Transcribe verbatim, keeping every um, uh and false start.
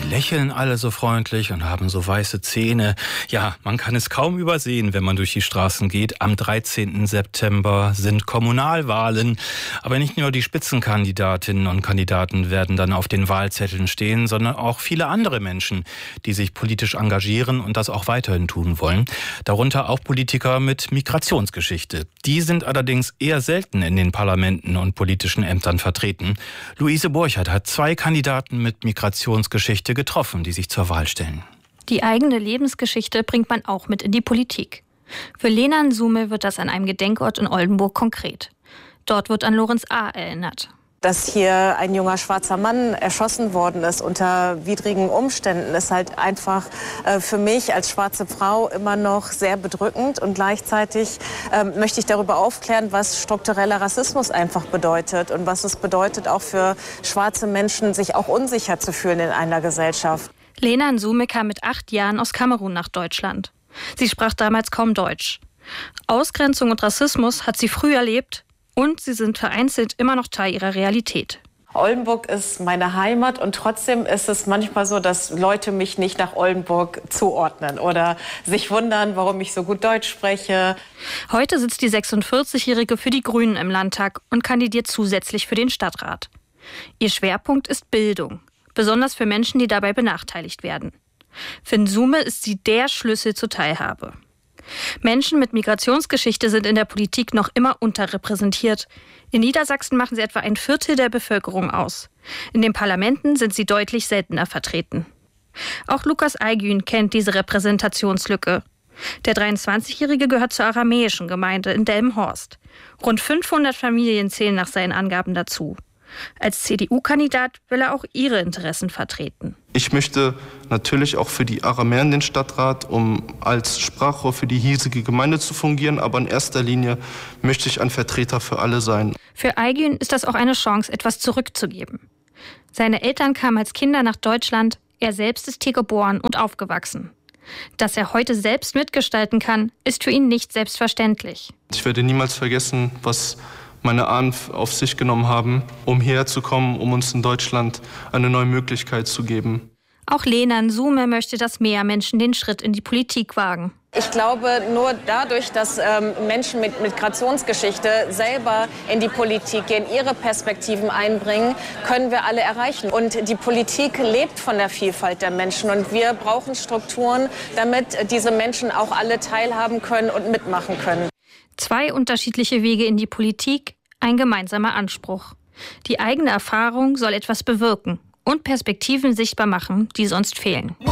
lächeln alle so freundlich und haben so weiße Zähne. Ja, man kann es kaum übersehen, wenn man durch die Straßen geht. Am dreizehnten September sind Kommunalwahlen. Aber nicht nur die Spitzenkandidatinnen und Kandidaten werden dann auf den Wahlzetteln stehen, sondern auch viele andere Menschen, die sich politisch engagieren und das auch weiterhin tun wollen. Darunter auch Politiker mit Migrationsgeschichte. Die sind allerdings eher selten in den Parlamenten und politischen Ämtern vertreten. Luise Borchert hat zwei Kandidaten mit Migrationsgeschichte getroffen, die sich zur Wahl stellen. Die eigene Lebensgeschichte bringt man auch mit in die Politik. Für Lena Nsume wird das an einem Gedenkort in Oldenburg konkret. Dort wird an Lorenz A. erinnert. Dass hier ein junger schwarzer Mann erschossen worden ist unter widrigen Umständen, ist halt einfach äh, für mich als schwarze Frau immer noch sehr bedrückend. Und gleichzeitig äh, möchte ich darüber aufklären, was struktureller Rassismus einfach bedeutet und was es bedeutet, auch für schwarze Menschen, sich auch unsicher zu fühlen in einer Gesellschaft. Lena Nsume kam mit acht Jahren aus Kamerun nach Deutschland. Sie sprach damals kaum Deutsch. Ausgrenzung und Rassismus hat sie früh erlebt. Und sie sind vereinzelt immer noch Teil ihrer Realität. Oldenburg ist meine Heimat und trotzdem ist es manchmal so, dass Leute mich nicht nach Oldenburg zuordnen oder sich wundern, warum ich so gut Deutsch spreche. Heute sitzt die sechsundvierzigjährige für die Grünen im Landtag und kandidiert zusätzlich für den Stadtrat. Ihr Schwerpunkt ist Bildung, besonders für Menschen, die dabei benachteiligt werden. Für Nsume ist sie der Schlüssel zur Teilhabe. Menschen mit Migrationsgeschichte sind in der Politik noch immer unterrepräsentiert. In Niedersachsen machen sie etwa ein Viertel der Bevölkerung aus. In den Parlamenten sind sie deutlich seltener vertreten. Auch Lukas Aygün kennt diese Repräsentationslücke. Der dreiundzwanzigjährige gehört zur aramäischen Gemeinde in Delmenhorst. Rund fünfhundert Familien zählen nach seinen Angaben dazu. Als C D U-Kandidat will er auch ihre Interessen vertreten. Ich möchte natürlich auch für die Aramäer in den Stadtrat, um als Sprachrohr für die hiesige Gemeinde zu fungieren. Aber in erster Linie möchte ich ein Vertreter für alle sein. Für Aygün ist das auch eine Chance, etwas zurückzugeben. Seine Eltern kamen als Kinder nach Deutschland. Er selbst ist hier geboren und aufgewachsen. Dass er heute selbst mitgestalten kann, ist für ihn nicht selbstverständlich. Ich werde niemals vergessen, was meine Ahnen auf sich genommen haben, um hierher zu kommen, um uns in Deutschland eine neue Möglichkeit zu geben. Auch Lena Nsume möchte, dass mehr Menschen den Schritt in die Politik wagen. Ich glaube, nur dadurch, dass ähm, Menschen mit Migrationsgeschichte selber in die Politik gehen, ihre Perspektiven einbringen, können wir alle erreichen. Und die Politik lebt von der Vielfalt der Menschen. Und wir brauchen Strukturen, damit diese Menschen auch alle teilhaben können und mitmachen können. Zwei unterschiedliche Wege in die Politik, ein gemeinsamer Anspruch. Die eigene Erfahrung soll etwas bewirken und Perspektiven sichtbar machen, die sonst fehlen.